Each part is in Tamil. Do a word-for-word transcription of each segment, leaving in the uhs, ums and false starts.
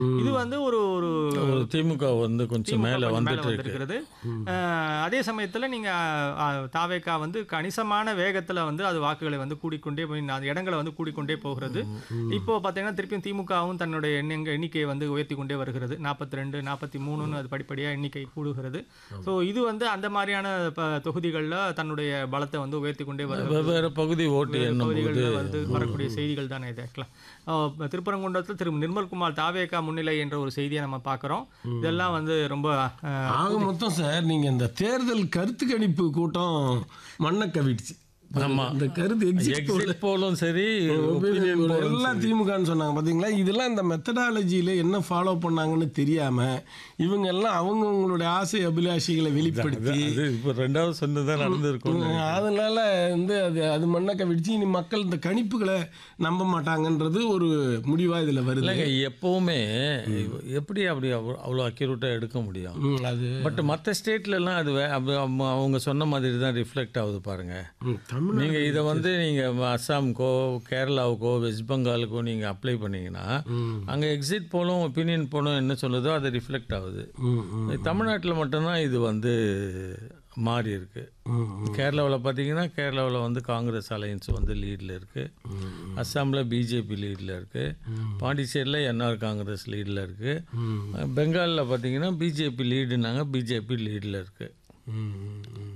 இது வந்து ஒரு ஒரு ஒரு திமுக வந்து கொஞ்சம் திமுக மேலே கொஞ்சம் மேல வந்துட்டு இருக்கு. வந்திருக்கிறது. அஹ், அதே சமயத்துல நீங்க அஹ், தாவேகா வந்து கணிசமான வேகத்துல வந்து அது வாக்குகளை வந்து கூடிக்கொண்டே போய் அந்த இடங்களை வந்து கூடிக்கொண்டே போகிறது. இப்போ பாத்தீங்கன்னா திருப்பியும் திமுகவும் தன்னுடைய எண்ணங்க எண்ணிக்கையை வந்து உயர்த்தி கொண்டே வருகிறது. நாற்பத்தி ரெண்டு நாற்பத்தி மூணுன்னு அது படிப்படியா எண்ணிக்கை கூடுகிறது. ஸோ இது வந்து அந்த மாதிரியான ப- தொகுதிகள்ல தன்னுடைய பலத்தை வந்து உயர்த்தி கொண்டே வருகிறது. வெவ்வேறு பகுதி ஓட்டு வேறு என்னும் போது பகுதிகளில் வந்து வரக்கூடிய செய்திகள் தானே இது ஆக்சுவலாக. திருப்பரங்குன்றத்தில் திரு நிர்மல்குமார் தாவேகா முன்னிலை என்ற ஒரு செய்தியை நம்ம பார்க்குறோம். இதெல்லாம் வந்து ரொம்ப அஹ், ஆக மொத்தம் சார் நீங்க இந்த தேர்தல் கருத்து கணிப்பு கூட்டம் மண்ணை கவிடுச்சு. ஆமா. இந்த கருத்து exit poll எக்ஸிட் போலும் சரி opinion poll ம் எல்லாம் திமுகன்னு சொன்னாங்க பாத்தீங்களா. இதெல்லாம் இந்த மெத்தடாலஜியில என்ன ஃபாலோ பண்ணாங்கன்னு தெரியாம இவங்க எல்லாம் அவங்கவுங்களுடைய ஆசை அபிலாஷைகளை வெளிப்படுத்தி அது இப்போ ரெண்டாவது சொன்னதான் நடந்திருக்கும். அதனால வந்து அது அது மண்ணை கவிடுச்சு. இனி மக்கள் இந்த கணிப்புகளை நம்ப மாட்டாங்கன்றது ஒரு முடிவா இதுல வருது. இல்லைங்க, எப்பவுமே எப்படி அப்படி அவ்வளோ அவ்வளோ அக்யூரேட்டாக எடுக்க முடியும்? ம், அது பட் மற்ற ஸ்டேட்லலாம் அது வே- அப்ப அவங்க- அவங்க சொன்ன மாதிரி தான் ரிஃப்ளெக்ட் ஆகுது பாருங்க. ம், தமிழ் நீங்கள் இதை வந்து நீங்கள் அஸ்ஸாமுக்கோ கேரளாவுக்கோ வெஸ்ட் பெங்காலுக்கோ நீங்கள் அப்ளை பண்ணீங்கன்னா அங்கே எக்ஸிட் போலும் ஒப்பீனியன் போலும் என்ன சொல்லுதோ அது ரிஃப்ளெக்ட் ஆகுது. ம், ம், தமிழ்நாட்டில் மட்டும்தான் இது வந்து மாறி இருக்கு. கேரளாவில் பார்த்தீங்கன்னா கேரளாவில் வந்து காங்கிரஸ் அலையன்ஸ் வந்து லீடில் இருக்குது. அஸ்ஸாமில் பிஜேபி லீடில் இருக்குது. பாண்டிச்சேரியில் என்ஆர் காங்கிரஸ் லீடில் இருக்குது. பெங்காலில் பார்த்தீங்கன்னா பிஜேபி லீடுனாங்க, பிஜேபி லீடில் இருக்குது. ம், ம், ம்.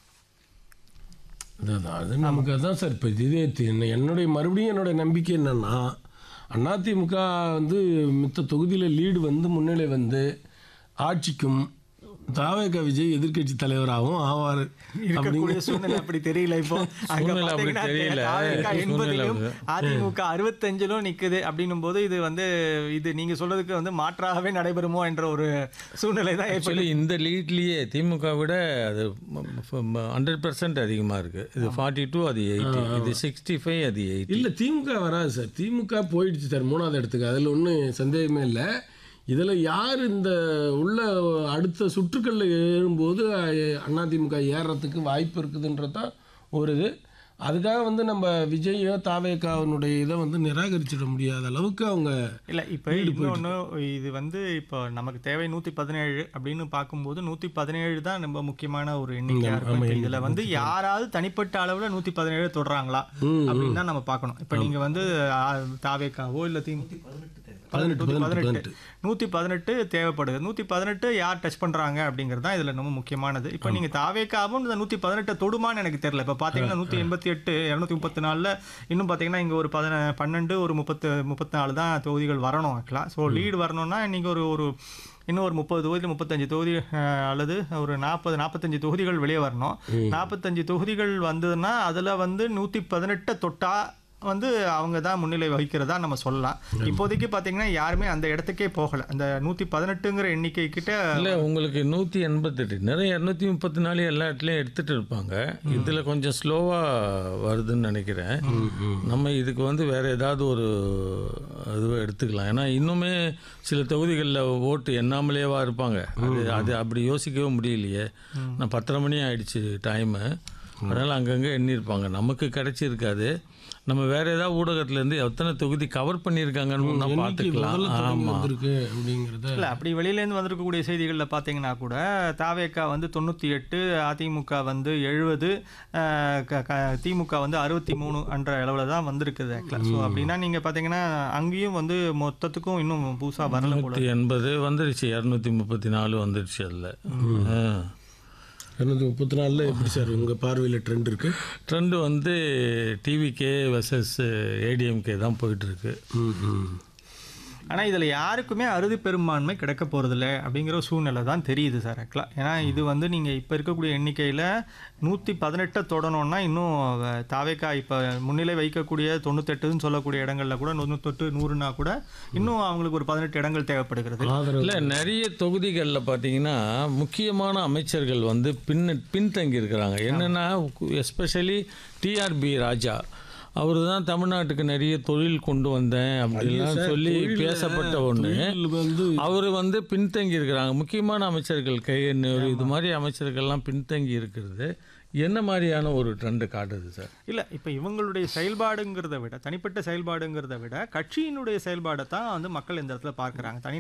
அதுதான் அது நமக்கு அதான் சார். இப்போ இதே தி- என்ன- என்னுடைய மறுபடியும் என்னுடைய நம்பிக்கை என்னன்னா அதிமுக வந்து மித்த தொகுதியில் லீடு வந்து முன்னிலை வந்து ஆட்சிக்கும் தாவேகா விஜய் எதிர்க்கட்சி தலைவராகவும் ஆவார் இருக்கக்கூடிய சூழ்நிலை அப்படி தெரியல. இப்போ அங்க சூழ்நிலை அப்படி பாத்தீங்கன்னா தெரியல. தாவேகா எண்பதிலும் சூழ்நிலை அதிமுக அறுபத்தஞ்சிலும் நிக்குது அப்படின்னும் போது இது வந்து இது நீங்க சொல்றதுக்கு வந்து மாற்றாகவே நடைபெறுமோ என்ற ஒரு சூழ்நிலை தான் ஏற்படுது. ஆக்சுவலி இந்த லீட்லேயே திமுக விட அது ஹண்ட்ரட் பர்சன்ட் அதிகமாக இருக்குது. இது ஃபார்ட்டி டூ, அது எயிட்டி, இது சிக்ஸ்டி ஃபைவ், அது எயிட்டி. இல்லை திமுக வராது சார். திமுக போயிடுச்சு சார் மூணாவது இடத்துக்கு. அதில் ஒன்றும் சந்தேகமே இல்லை. இதில் யார் இந்த உள்ள அடுத்த சுற்றுக்களில் ஏறும்போது அதிமுக ஏறுறதுக்கு வாய்ப்பு இருக்குதுன்றது தான் ஒரு இது. அதுக்காக வந்து நம்ம விஜயோ தாவேகாவினுடைய இதை வந்து நிராகரிச்சிட முடியாத அளவுக்கு அவங்க இல்ல இப்ப இன்னொன்னு இது வந்து இப்போ நமக்கு தேவை நூத்தி பதினேழு அப்படின்னு பார்க்கும்போது நூத்தி பதினேழு தான் ரொம்ப முக்கியமான ஒரு எண்ணிக்கையா இருக்கும். இப்ப இதுல வந்து யாராவது தனிப்பட்ட அளவுல நூத்தி பதினேழு தொடுறாங்களா அப்படின்னு தான் நம்ம பார்க்கணும். இப்ப நீங்க வந்து ஆ, தாவேகாவோ இல்ல திமுக பதினெட்டு பதினெட்டு நூத்தி பதினெட்டு தேவைப்படுது. நூத்தி பதினெட்டு யார் டச் பண்றாங்க அப்படிங்கிறது தான் இதுல ரொம்ப முக்கியமானது. இப்ப நீங்க தாவேகாவும் இந்த நூத்தி பதினெட்டு தொடுமான்னு எனக்கு தெரியல. இப்ப பாத்தீங்கன்னா நூத்தி எண்பத்தி எட்டு இருநூத்தி முப்பத்தி நாலுல இன்னும் பாத்தீங்கன்னா இங்க ஒரு பதின பன்னெண்டு ஒரு முப்பத்து முப்பத்தி நாலு தான் தொகுதிகள் வரணும் ஆக்சுவலா. ஸோ லீடு வரணும்னா நீங்க ஒரு ஒரு இன்னும் ஒரு முப்பது தொகுதி முப்பத்தஞ்சு தொகுதி அஹ், அல்லது ஒரு நாற்பது நாற்பத்தஞ்சு தொகுதிகள் வெளியே வரணும். நாற்பத்தஞ்சு தொகுதிகள் வந்ததுன்னா அதுல வந்து நூத்தி பதினெட்டு தொட்டா வந்து அவங்க தான் முன்னிலை வகிக்கிறதா நம்ம சொல்லலாம். இப்போதைக்கு பார்த்தீங்கன்னா யாருமே அந்த இடத்துக்கே போகலை. அந்த நூற்றி பதினெட்டுங்கிற எண்ணிக்கை கிட்ட இல்லை, உங்களுக்கு நூற்றி எண்பத்தெட்டு நிறைய இரநூத்தி முப்பத்தி நாலு எல்லா இடத்துலையும் எடுத்துகிட்டு இருப்பாங்க. இதில் கொஞ்சம் ஸ்லோவாக வருதுன்னு நினைக்கிறேன். நம்ம இதுக்கு வந்து வேறு ஏதாவது ஒரு இதுவை எடுத்துக்கலாம். ஏன்னா இன்னுமே சில தொகுதிகளில் ஓட்டு எண்ணாமலேவா இருப்பாங்க. அது அது அப்படி யோசிக்கவே முடியலையே. நான் பத்தரை மணி ஆயிடுச்சு டைமு. அதனால் அங்கங்கே எண்ணியிருப்பாங்க. நமக்கு கிடைச்சிருக்காது. நம்ம வேற ஏதாவது ஊடகத்துலேருந்து எத்தனை தொகுதி கவர் பண்ணியிருக்காங்கன்னு பார்த்துக்கலாம். ஆமாம், வந்திருக்கு அப்படிங்கிறத இல்லை அப்படி வெளியிலேருந்து வந்திருக்கக்கூடிய செய்திகளில் பார்த்தீங்கன்னா கூட தாவேகா வந்து தொண்ணூற்றி எட்டு, அதிமுக வந்து எழுபது, திமுக வந்து அறுபத்தி மூணு என்ற அளவில் தான் வந்திருக்குது ஆக்சுவலாக. ஸோ அப்படின்னா நீங்கள் பார்த்தீங்கன்னா அங்கேயும் வந்து மொத்தத்துக்கும் இன்னும் புதுசாக வரல போல. நூற்றி எண்பது வந்துருச்சு, இரநூத்தி முப்பத்தி நாலு வந்துருச்சு. அதில் இரநூத்தி முப்பத்தி நாலில் எப்படி சார் உங்கள் பார்வையில் ட்ரெண்ட் இருக்குது? ட்ரெண்டு வந்து டிவிகே வெர்சஸ் ஏடிஎம்கே தான் போயிட்டுருக்கு. ம் ம் ஆனால் இதில் யாருக்குமே அறுதி பெரும்பான்மை கிடைக்க போகிறதில்ல அப்படிங்கிற ஒரு சூழ்நிலை தான் தெரியுது சார் ஆக்சுவலாக. ஏன்னா இது வந்து நீங்கள் இப்போ இருக்கக்கூடிய எண்ணிக்கையில் நூற்றி பதினெட்டை தொடணும்னா இன்னும் தாவேக்கா இப்போ முன்னிலை வைக்கக்கூடிய தொண்ணூத்தெட்டுன்னு சொல்லக்கூடிய இடங்களில் கூட தொண்ணூத்தெட்டு நூறுனா கூட இன்னும் அவங்களுக்கு ஒரு பதினெட்டு இடங்கள் தேவைப்படுகிறது. இல்லை, நிறைய தொகுதிகளில் பார்த்தீங்கன்னா முக்கியமான அமைச்சர்கள் வந்து பின் பின்தங்கி இருக்கிறாங்க. என்னென்னா எஸ்பெஷலி டிஆர்பி ராஜா, அவர் தான் தமிழ்நாட்டுக்கு நிறைய தொழில் கொண்டு வந்தேன் அப்படின்லாம் சொல்லி பேசப்பட்ட ஒன்று. வந்து அவர் வந்து பின்தங்கி இருக்கிறாங்க. முக்கியமான அமைச்சர்கள் கையெண்ணூர் இது மாதிரி அமைச்சர்கள்லாம் பின்தங்கி இருக்கிறது. என்ன மாதிரியான ஒரு ட்ரெண்டு காட்டுது சார்? இல்லை, இப்போ இவங்களுடைய செயல்பாடுங்கிறத விட, தனிப்பட்ட செயல்பாடுங்கிறத விட கட்சியினுடைய செயல்பாடை தான் வந்து மக்கள் இந்த இடத்துல பார்க்குறாங்க. தனி